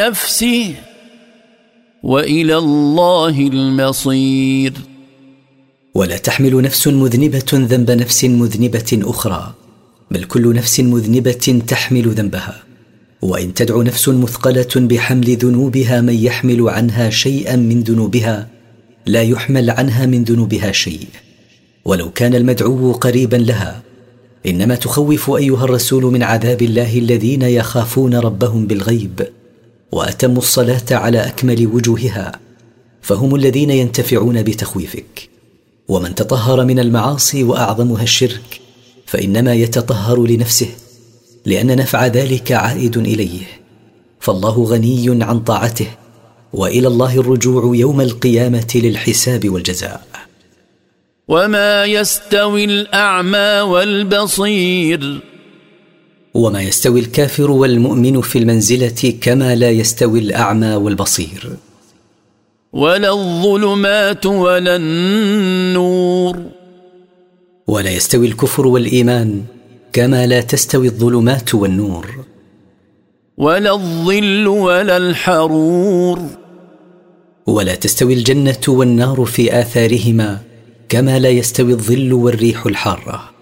نفسه وإلى الله المصير. ولا تحمل نفس مذنبة ذنب نفس مذنبة أخرى، بل كل نفس مذنبة تحمل ذنبها. وإن تدع نفس مثقلة بحمل ذنوبها من يحمل عنها شيئا من ذنوبها، لا يحمل عنها من ذنوبها شيء ولو كان المدعو قريبا لها. إنما تخوف أيها الرسول من عذاب الله الذين يخافون ربهم بالغيب وأتموا الصلاة على أكمل وجوهها، فهم الذين ينتفعون بتخويفك. ومن تطهر من المعاصي وأعظمها الشرك فإنما يتطهر لنفسه، لأن نفع ذلك عائد إليه، فالله غني عن طاعته، وإلى الله الرجوع يوم القيامة للحساب والجزاء. وما يستوي الأعمى والبصير. وما يستوي الكافر والمؤمن في المنزلة كما لا يستوي الأعمى والبصير. ولا الظلمات ولا النور. ولا يستوي الكفر والإيمان كما لا تستوي الظلمات والنور. ولا الظل ولا الحرور. ولا تستوي الجنة والنار في آثارهما كما لا يستوي الظل والريح الحارة.